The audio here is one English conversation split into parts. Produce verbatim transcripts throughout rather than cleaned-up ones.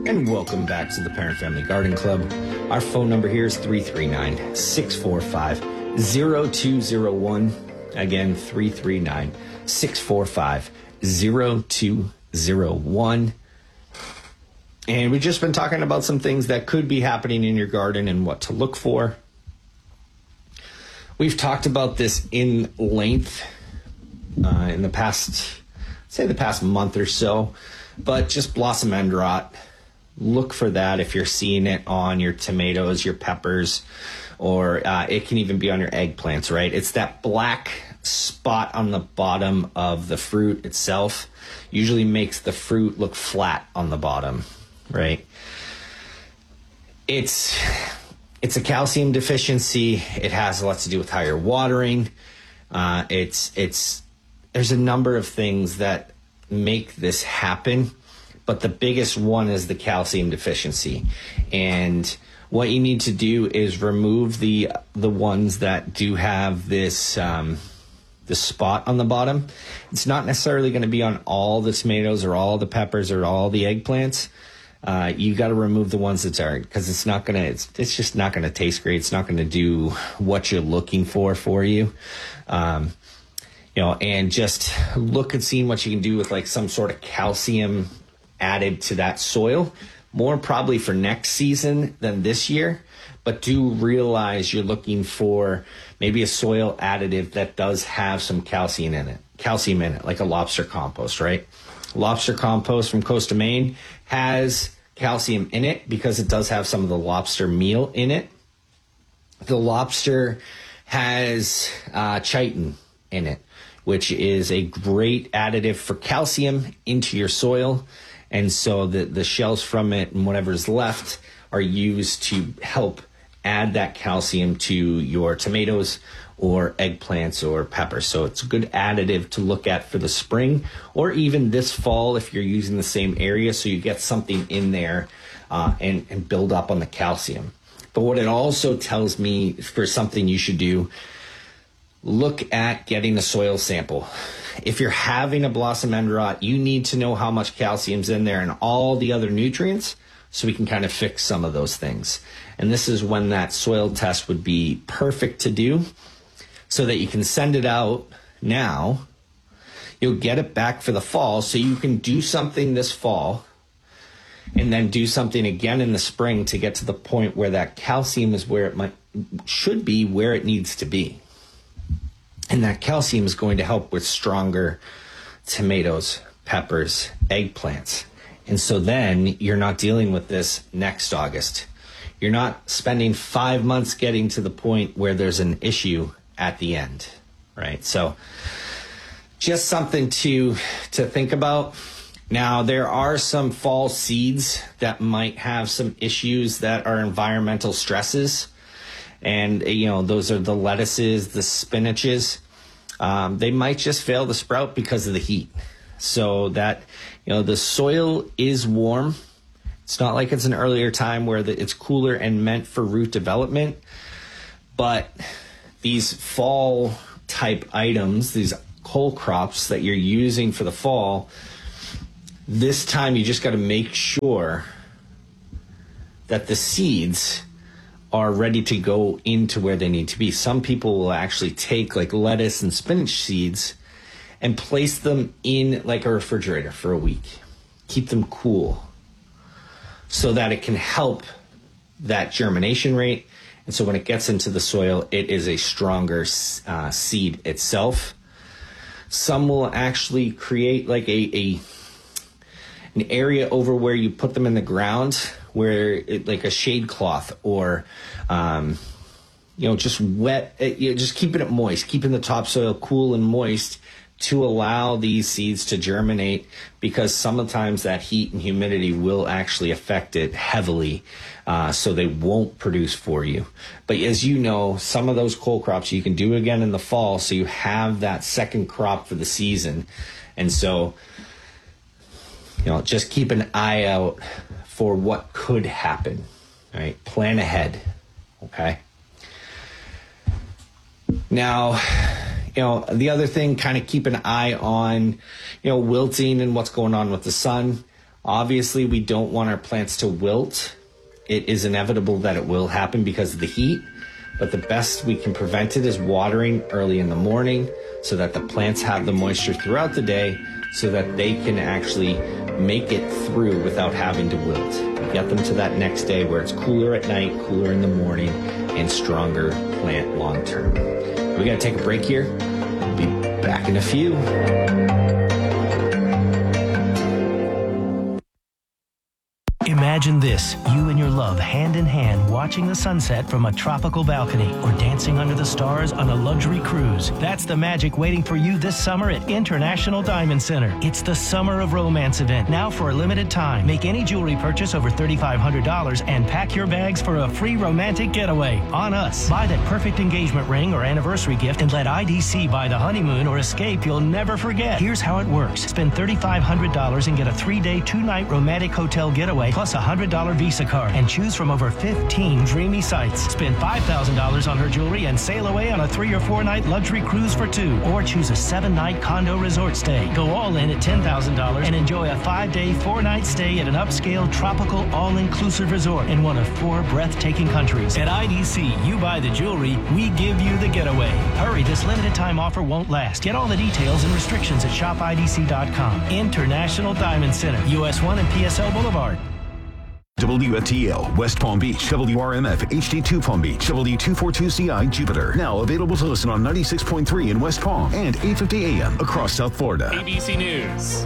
And welcome back to the Parent Family Garden Club. Our phone number here is three three nine, six four five, zero two zero one. Again, three three nine, six four five, zero two zero one. And we've just been talking about some things that could be happening in your garden and what to look for. We've talked about this in length uh, in the past, say the past month or so, but just blossom end rot. Look for that if you're seeing it on your tomatoes, your peppers, or uh, it can even be on your eggplants, right? It's that black spot on the bottom of the fruit itself. Usually makes the fruit look flat on the bottom, right? It's it's a calcium deficiency. It has a lot to do with how you're watering. Uh, it's it's there's a number of things that make this happen. But the biggest one is the calcium deficiency. And what you need to do is remove the the ones that do have this um, this spot on the bottom. It's not necessarily going to be on all the tomatoes or all the peppers or all the eggplants. Uh, you got to remove the ones that aren't, because it's not going to, it's, it's just not going to taste great. It's not going to do what you're looking for for you. Um, you know, and just look and see what you can do with like some sort of calcium added to that soil, more probably for next season than this year. But do realize you're looking for maybe a soil additive that does have some calcium in it, calcium in it, like a lobster compost, right? Lobster compost from Coast of Maine has calcium in it because it does have some of the lobster meal in it. The lobster has uh, chitin in it, which is a great additive for calcium into your soil. And so the, the shells from it and whatever's left are used to help add that calcium to your tomatoes or eggplants or peppers. So it's a good additive to look at for the spring or even this fall if you're using the same area, so you get something in there uh, and, and build up on the calcium. But what it also tells me for something you should do, look at getting a soil sample. If you're having a blossom end rot, you need to know how much calcium's in there and all the other nutrients so we can kind of fix some of those things. And this is when that soil test would be perfect to do so that you can send it out now. You'll get it back for the fall so you can do something this fall and then do something again in the spring to get to the point where that calcium is where it might should be, where it needs to be. And that calcium is going to help with stronger tomatoes, peppers, eggplants. And so then you're not dealing with this next August. You're not spending five months getting to the point where there's an issue at the end, right? So just something to to think about. Now, there are some fall seeds that might have some issues that are environmental stresses. And, you know, those are the lettuces, the spinaches. Um, they might just fail to sprout because of the heat. So that, you know, the soil is warm. It's not like it's an earlier time where the, it's cooler and meant for root development. But these fall type items, these cole crops that you're using for the fall, this time you just got to make sure that the seeds are ready to go into where they need to be. Some people will actually take like lettuce and spinach seeds and place them in like a refrigerator for a week. Keep them cool so that it can help that germination rate. And so when it gets into the soil, it is a stronger uh, seed itself. Some will actually create like a, a an area over where you put them in the ground, where it, like a shade cloth or, um, you know, just wet, you know, just keeping it moist, keeping the topsoil cool and moist to allow these seeds to germinate, because sometimes that heat and humidity will actually affect it heavily, uh, so they won't produce for you. But as you know, some of those cole crops you can do again in the fall, so you have that second crop for the season. And so, you know, just keep an eye out for what could happen, right? Plan ahead, okay? Now, you know, the other thing, kind of keep an eye on, you know, wilting and what's going on with the sun. Obviously, we don't want our plants to wilt. It is inevitable that it will happen because of the heat, but the best we can prevent it is watering early in the morning so that the plants have the moisture throughout the day so that they can actually make it through without having to wilt. Get them to that next day where it's cooler at night, cooler in the morning, and stronger plant long term. We got to take a break here. We'll be back in a few. Imagine this, you and your love hand in hand watching the sunset from a tropical balcony or dancing under the stars on a luxury cruise. That's the magic waiting for you this summer at International Diamond Center. It's the Summer of Romance event, now for a limited time. Make any jewelry purchase over three thousand five hundred dollars and pack your bags for a free romantic getaway on us. Buy that perfect engagement ring or anniversary gift and let I D C buy the honeymoon or escape you'll never forget. Here's how it works. Spend three thousand five hundred dollars and get a three-day, two-night romantic hotel getaway plus a one hundred dollars Visa card and choose from over fifteen dreamy sites. Spend five thousand dollars on her jewelry and sail away on a three or four night luxury cruise for two, or choose a seven night condo resort stay. Go all in at ten thousand dollars and enjoy a five day, four night stay at an upscale tropical all-inclusive resort in one of four breathtaking countries. At I D C, you buy the jewelry, we give you the getaway. Hurry, this limited time offer won't last. Get all the details and restrictions at shop I D C dot com. International Diamond Center, U S one and P S L Boulevard. W F T L, West Palm Beach, W R M F, H D two Palm Beach, W two forty-two C I, Jupiter. Now available to listen on ninety-six point three in West Palm and eight fifty A M across South Florida. A B C News.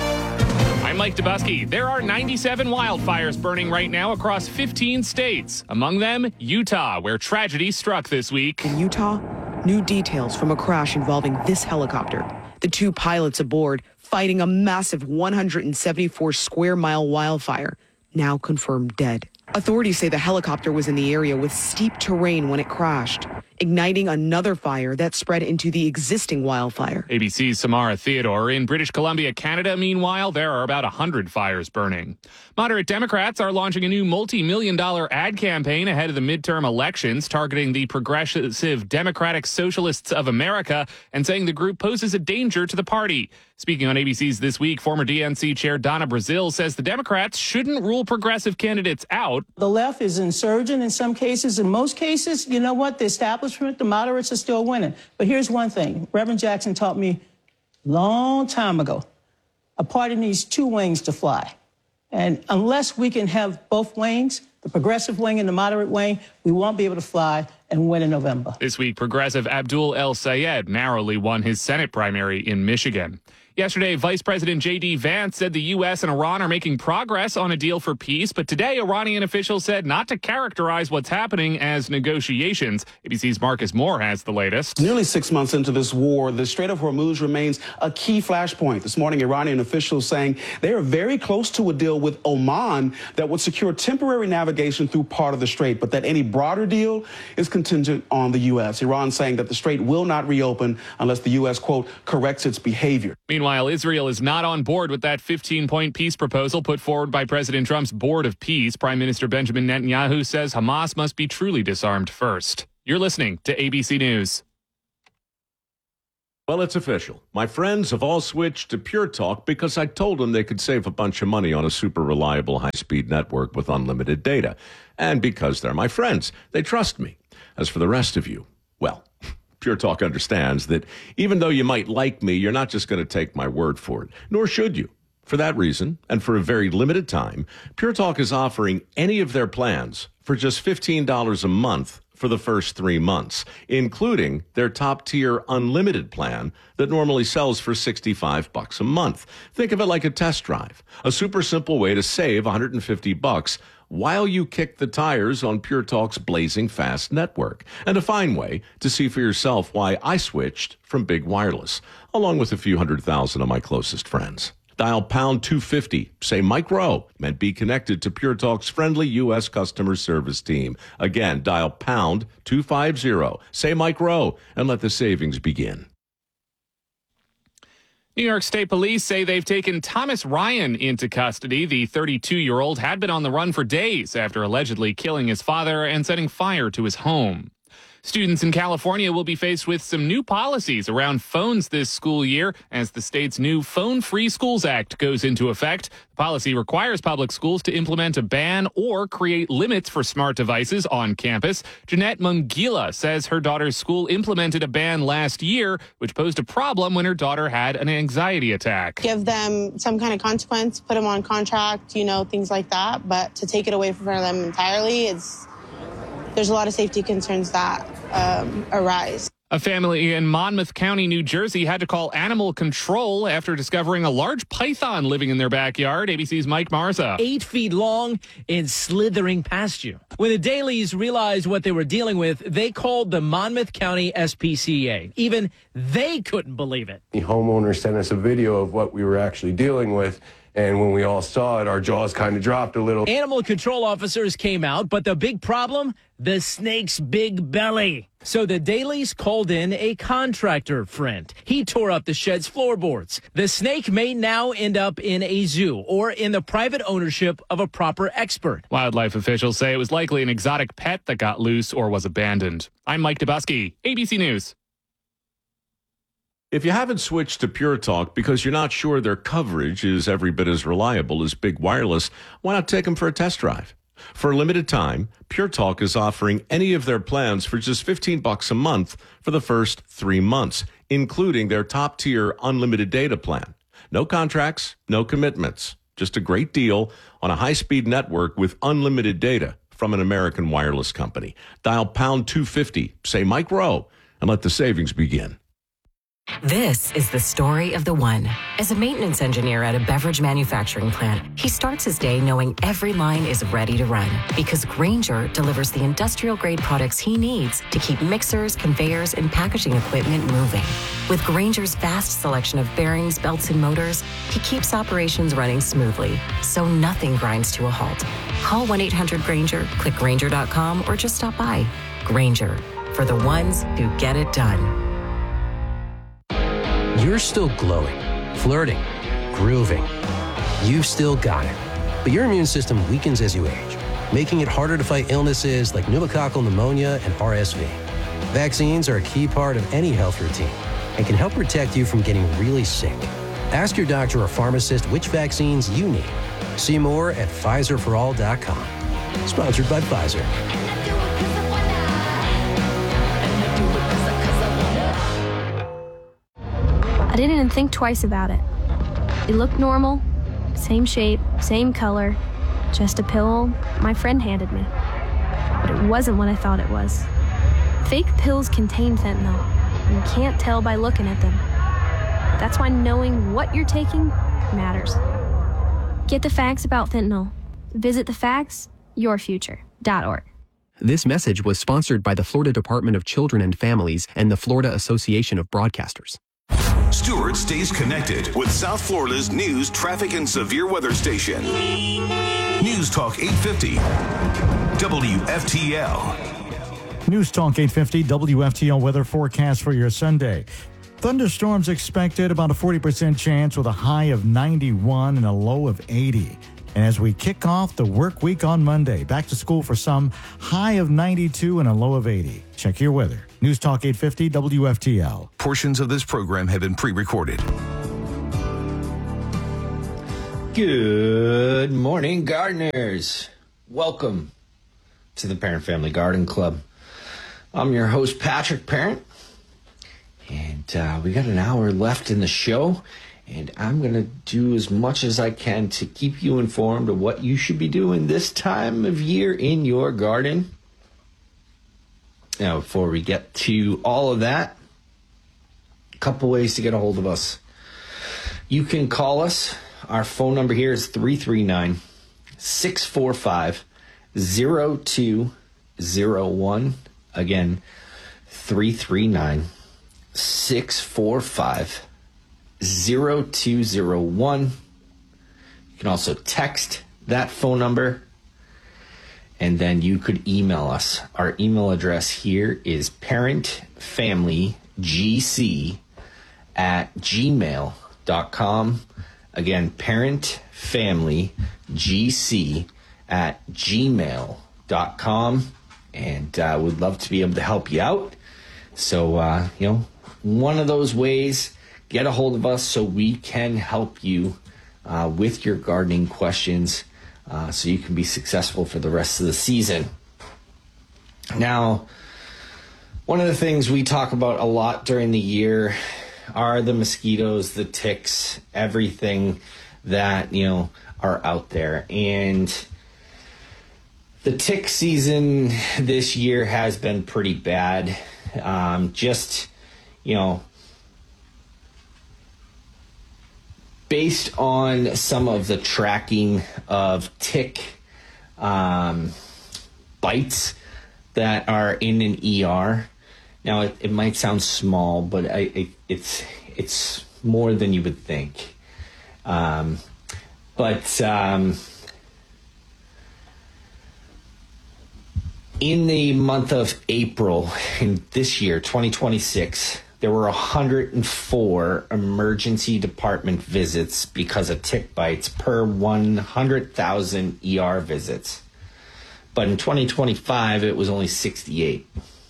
I'm Mike Dubusky. There are ninety-seven wildfires burning right now across fifteen states. Among them, Utah, where tragedy struck this week. In Utah, new details from a crash involving this helicopter. The two pilots aboard fighting a massive one hundred seventy-four square mile wildfire, now confirmed dead. Authorities say the helicopter was in the area with steep terrain when it crashed, igniting another fire that spread into the existing wildfire. A B C's Samara Theodore. In British Columbia, Canada, meanwhile, there are about one hundred fires burning. Moderate Democrats are launching a new multi-million dollar ad campaign ahead of the midterm elections, targeting the Progressive Democratic Socialists of America and saying the group poses a danger to the party. Speaking on A B C's This Week, former D N C chair Donna Brazile says the Democrats shouldn't rule progressive candidates out. The left is insurgent in some cases. In most cases, you know what? The establishment, the moderates are still winning. But here's one thing. Reverend Jackson taught me a long time ago. A party needs two wings to fly. And unless we can have both wings, the progressive wing and the moderate wing, we won't be able to fly and win in November. This week, progressive Abdul El Sayed narrowly won his Senate primary in Michigan. Yesterday, Vice President J D Vance said the U S and Iran are making progress on a deal for peace, but today Iranian officials said not to characterize what's happening as negotiations. A B C's Marcus Moore has the latest. Nearly six months into this war, the Strait of Hormuz remains a key flashpoint. This morning, Iranian officials saying they are very close to a deal with Oman that would secure temporary navigation through part of the strait, but that any broader deal is contingent on the U S. Iran saying that the strait will not reopen unless the U S, quote, corrects its behavior. Meanwhile, Israel is not on board with that fifteen-point peace proposal put forward by President Trump's Board of Peace. Prime Minister Benjamin Netanyahu says Hamas must be truly disarmed first. You're listening to A B C News. Well, it's official. My friends have all switched to Pure Talk because I told them they could save a bunch of money on a super reliable high-speed network with unlimited data. And because they're my friends, they trust me. As for the rest of you, well, Pure Talk understands that even though you might like me, you're not just going to take my word for it, nor should you. For that reason, and for a very limited time, Pure Talk is offering any of their plans for just fifteen dollars a month for the first three months, including their top-tier unlimited plan that normally sells for sixty-five bucks a month. Think of it like a test drive, a super simple way to save one hundred fifty bucks while you kick the tires on Pure Talk's blazing fast network, and a fine way to see for yourself why I switched from Big Wireless, along with a few hundred thousand of my closest friends. Dial pound two fifty, say Mike Rowe, and be connected to Pure Talk's friendly U S customer service team. Again, dial pound two fifty, say Mike Rowe, and let the savings begin. New York State Police say they've taken Thomas Ryan into custody. The thirty-two-year-old had been on the run for days after allegedly killing his father and setting fire to his home. Students in California will be faced with some new policies around phones this school year as the state's new Phone Free Schools Act goes into effect. The policy requires public schools to implement a ban or create limits for smart devices on campus. Jeanette Mungila says her daughter's school implemented a ban last year, which posed a problem when her daughter had an anxiety attack. Give them some kind of consequence, put them on contract, you know, things like that. But to take it away from them entirely, it's there's a lot of safety concerns that um, arise. A family in Monmouth County, New Jersey, had to call animal control after discovering a large python living in their backyard. A B C's Mike Marza. Eight feet long and slithering past you. When the Dailies realized what they were dealing with, they called the Monmouth County S P C A. Even they couldn't believe it. The homeowner sent us a video of what we were actually dealing with. And when we all saw it, our jaws kind of dropped a little. Animal control officers came out, but the big problem, the snake's big belly. So the Dailies called in a contractor friend. He tore up the shed's floorboards. The snake may now end up in a zoo or in the private ownership of a proper expert. Wildlife officials say it was likely an exotic pet that got loose or was abandoned. I'm Mike Dubusky, A B C News. If you haven't switched to Pure Talk because you're not sure their coverage is every bit as reliable as Big Wireless, why not take them for a test drive? For a limited time, Pure Talk is offering any of their plans for just fifteen bucks a month for the first three months, including their top-tier unlimited data plan. No contracts, no commitments, just a great deal on a high-speed network with unlimited data from an American wireless company. Dial pound two fifty, say Mike Rowe, and let the savings begin. This is the story of the one. As a maintenance engineer at a beverage manufacturing plant, he starts his day knowing every line is ready to run because Grainger delivers the industrial-grade products he needs to keep mixers, conveyors, and packaging equipment moving. With Grainger's vast selection of bearings, belts, and motors, he keeps operations running smoothly, so nothing grinds to a halt. Call one eight hundred Grainger, click Grainger dot com, or just stop by. Grainger, for the ones who get it done. You're still glowing, flirting, grooving. You've still got it. But your immune system weakens as you age, making it harder to fight illnesses like pneumococcal pneumonia and R S V. Vaccines are a key part of any health routine and can help protect you from getting really sick. Ask your doctor or pharmacist which vaccines you need. See more at Pfizer for all dot com. Sponsored by Pfizer. I didn't even think twice about it. It looked normal, same shape, same color, just a pill my friend handed me. But it wasn't what I thought it was. Fake pills contain fentanyl, and you can't tell by looking at them. That's why knowing what you're taking matters. Get the facts about fentanyl. Visit the facts your future dot org. This message was sponsored by the Florida Department of Children and Families and the Florida Association of Broadcasters. Stewart stays connected with South Florida's news, traffic, and severe weather station. News Talk eight fifty, W F T L. News Talk eight fifty, W F T L weather forecast for your Sunday. Thunderstorms expected, about a forty percent chance with a high of ninety-one and a low of eighty. And as we kick off the work week on Monday, back to school for some, high of ninety-two and a low of eighty. Check your weather. News Talk eight fifty, W F T L. Portions of this program have been pre-recorded. Good morning, gardeners. Welcome to the Parent Family Garden Club. I'm your host, Patrick Parent. And uh, we got an hour left in the show. And I'm going to do as much as I can to keep you informed of what you should be doing this time of year in your garden. Now, before we get to all of that, a couple ways to get a hold of us. You can call us. Our phone number here is three three nine, six four five, zero two zero one. Again, three three nine, six four five, zero two zero one. You can also text that phone number. And then you could email us. Our email address here is parentfamilygc at gmail dot com. Again, parentfamilygc at gmail dot com. and uh, we'd love to be able to help you out. So, uh, you know, one of those ways, get a hold of us so we can help you uh, with your gardening questions uh, so you can be successful for the rest of the season. Now, one of the things we talk about a lot during the year are the mosquitoes, the ticks, everything that, you know, are out there. And the tick season this year has been pretty bad. Um, just, you know, based on some of the tracking of tick um, bites that are in an E R. Now, it, it might sound small, but I, it, it's it's more than you would think. Um, but um, in the month of April in this year, twenty twenty-six, there were one hundred four emergency department visits because of tick bites per one hundred thousand E R visits. But in twenty twenty-five, it was only sixty-eight.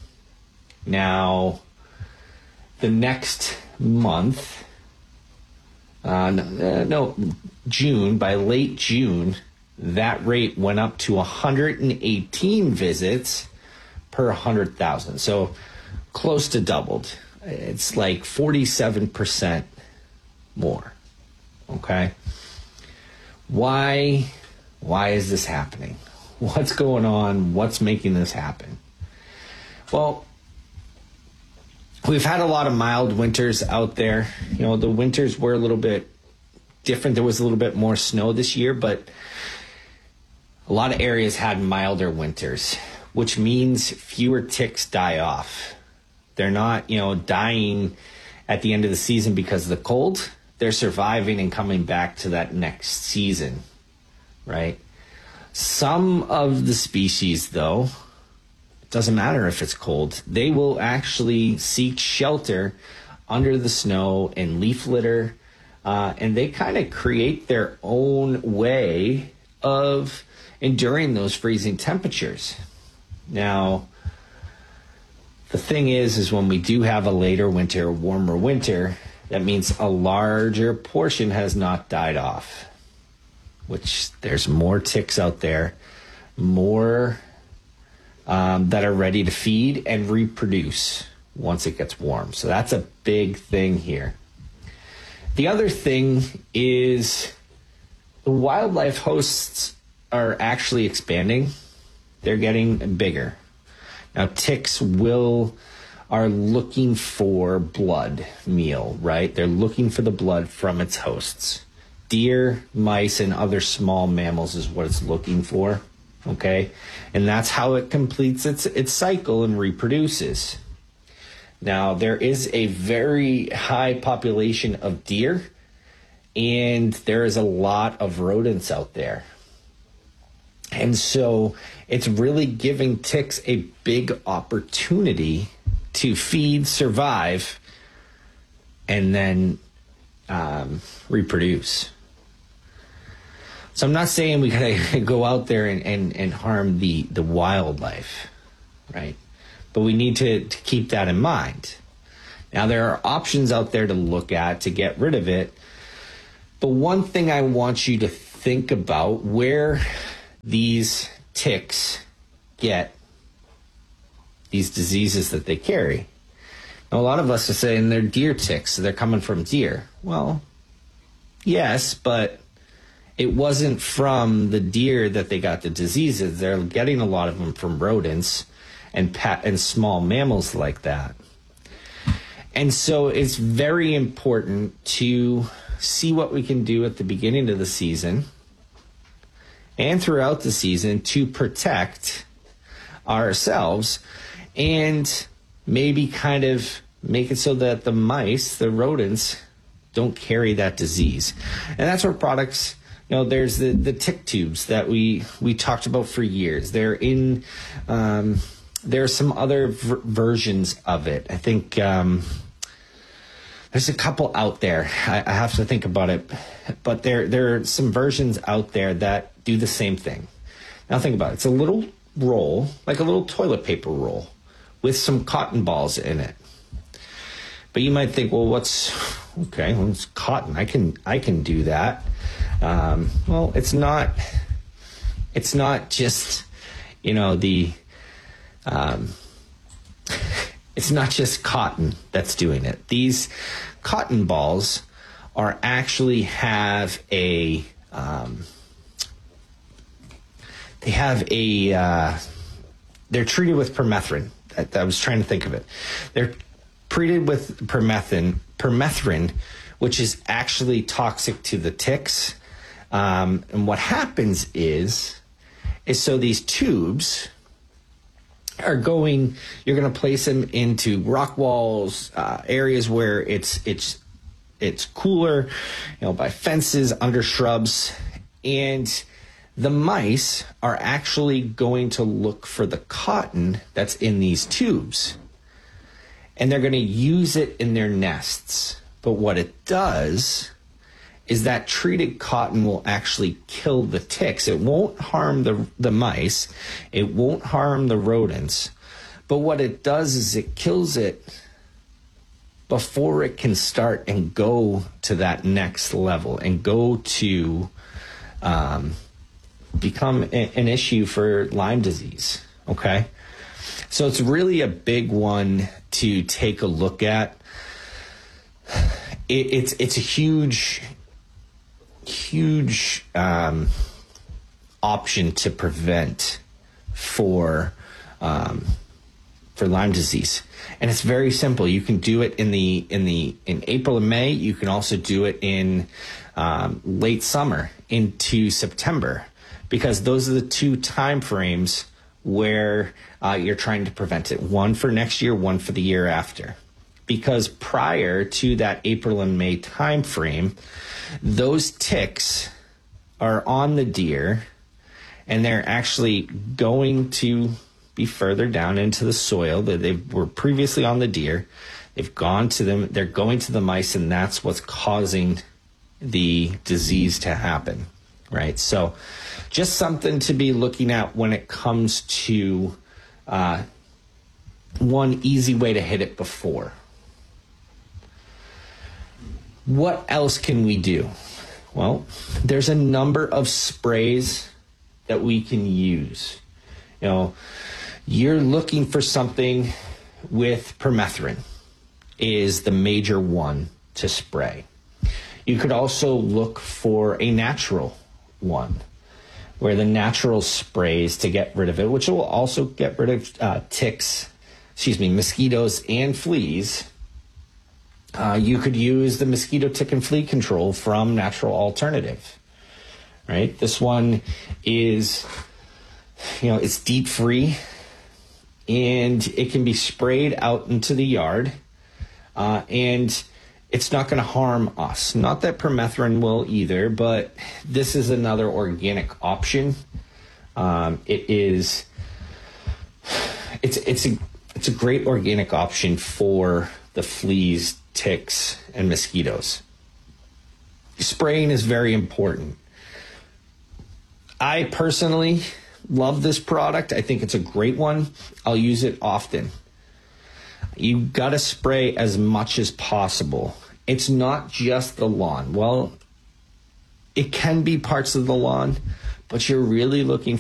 Now, the next month, uh, no, no, June, by late June, that rate went up to one hundred eighteen visits per one hundred thousand. So close to doubled. It's like forty-seven percent more. Okay. Why, why is this happening? What's going on? What's making this happen? Well, we've had a lot of mild winters out there. You know, the winters were a little bit different. There was a little bit more snow this year, but a lot of areas had milder winters, which means fewer ticks die off. They're not, you know, dying at the end of the season because of the cold. They're surviving and coming back to that next season, right? Some of the species, though, it doesn't matter if it's cold. They will actually seek shelter under the snow and leaf litter, uh, and they kind of create their own way of enduring those freezing temperatures. Now, the thing is, is when we do have a later winter, warmer winter, that means a larger portion has not died off, which there's more ticks out there, more um, that are ready to feed and reproduce once it gets warm. So that's a big thing here. The other thing is the wildlife hosts are actually expanding. They're getting bigger. Now, ticks will are looking for blood meal, right? They're looking for the blood from its hosts. Deer, mice, and other small mammals is what it's looking for, okay? And that's how it completes its its cycle and reproduces. Now, there is a very high population of deer, and there is a lot of rodents out there. And so it's really giving ticks a big opportunity to feed, survive, and then um, reproduce. So I'm not saying we gotta go out there and, and, and harm the, the wildlife, right? But we need to, to keep that in mind. Now, there are options out there to look at to get rid of it. But one thing I want you to think about, where these ticks get these diseases that they carry. Now, a lot of us are saying they're deer ticks, so they're coming from deer. Well, yes, but it wasn't from the deer that they got the diseases. They're getting a lot of them from rodents and pat and small mammals like that. And so it's very important to see what we can do at the beginning of the season and throughout the season to protect ourselves and maybe kind of make it so that the mice, the rodents, don't carry that disease. And that's where products, you know, there's the, the tick tubes that we, we talked about for years. They're in, um, there are some other v- versions of it. I think um, there's a couple out there. I, I have to think about it. But there, there are some versions out there that do the same thing. Now think about it. It's a little roll, like a little toilet paper roll, with some cotton balls in it. But you might think, well, what's okay? Well, it's cotton. I can I can do that. Um, well, it's not. It's not just, you know, the. Um, it's not just cotton that's doing it. These cotton balls are actually have a. Um, they have a. Uh, they're treated with permethrin. I, I was trying to think of it. They're treated with permethrin, permethrin, which is actually toxic to the ticks. Um, and what happens is, is so these tubes are going, you're going to place them into rock walls, uh, areas where it's, it's, it's cooler, you know, by fences, under shrubs. And the mice are actually going to look for the cotton that's in these tubes. And they're going to use it in their nests. But what it does is that treated cotton will actually kill the ticks. It won't harm the, the mice. It won't harm the rodents. But what it does is it kills it before it can start and go to that next level and go to um, become a, an issue for Lyme disease, okay? So it's really a big one to take a look at. It, it's it's a huge, huge um, option to prevent for um, for Lyme disease, and it's very simple. You can do it in the in the in April and May. You can also do it in um, late summer into September, because those are the two time frames where uh, you're trying to prevent it. One for next year, one for the year after. Because prior to that April and May time frame, those ticks are on the deer, and they're actually going to be further down into the soil. They were previously on the deer. They've gone to them. They're going to the mice, and that's what's causing the disease to happen, right? So just something to be looking at when it comes to uh, one easy way to hit it before. What else can we do? Well, there's a number of sprays that we can use. You know, you're looking for something with permethrin is the major one to spray. You could also look for a natural one, where the natural sprays to get rid of it, which will also get rid of uh, ticks, excuse me, mosquitoes and fleas. Uh, you could use the mosquito, tick, and flea control from Natural Alternative, right? This one is, you know, it's deep free, and it can be sprayed out into the yard, uh, and it's not going to harm us. Not that permethrin will either, but this is another organic option. Um, it is, it's it's a it's a great organic option for the fleas, ticks, and mosquitoes. Spraying is very important. I personally love this product. I think it's a great one. I'll use it often. You got to spray as much as possible. It's not just the lawn. Well, it can be parts of the lawn, but you're really looking